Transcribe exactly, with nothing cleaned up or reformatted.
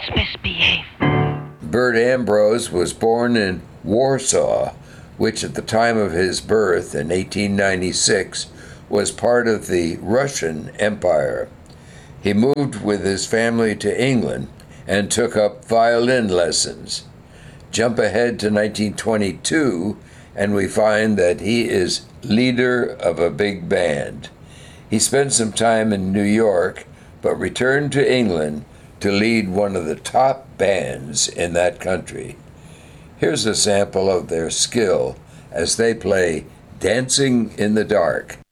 Let's misbehave. Bert Ambrose was born in Warsaw, which at the time of his birth in eighteen ninety-six was part of the Russian Empire. He moved with his family to England and took up violin lessons. Jump ahead to nineteen twenty-two, and we find that he is leader of a big band. He spent some time in New York, but returned to England to lead one of the top bands in that country. Here's a sample of their skill as they play Dancing in the Dark.